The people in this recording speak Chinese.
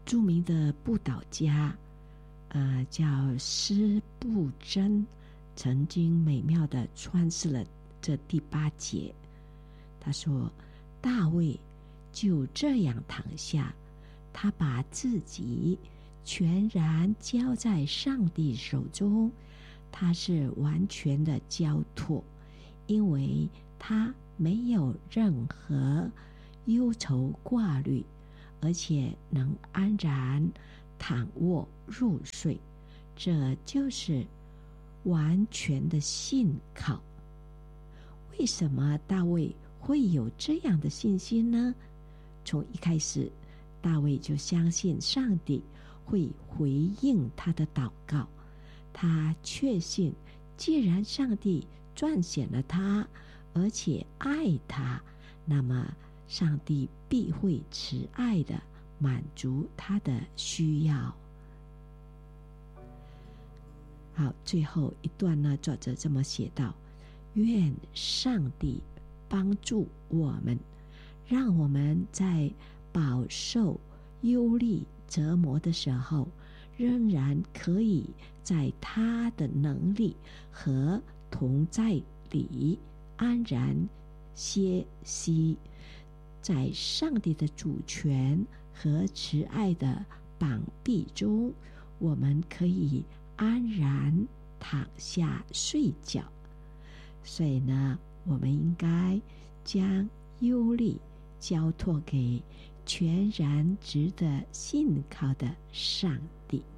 著名的布道家叫施布真，曾经美妙地诠释了这第8节。他说，大卫就这样躺下，他把自己全然交在上帝手中，他是完全的交托，因为他没有任何忧愁挂虑，而且能安然躺卧入睡，这就是完全的信靠。为什么大卫会有这样的信心呢？从一开始，大卫就相信上帝会回应他的祷告，他确信既然上帝撰写了他，而且爱他，那么上帝必会慈爱的满足他的需要。好，最后一段呢，作者这么写道：愿上帝帮助我们，让我们在饱受忧虑折磨的时候，仍然可以在他的能力和同在里安然歇息，在上帝的主权和慈爱的膀臂中，我们可以安然躺下睡觉。所以呢，我们应该将忧虑交托给全然值得信靠的上帝。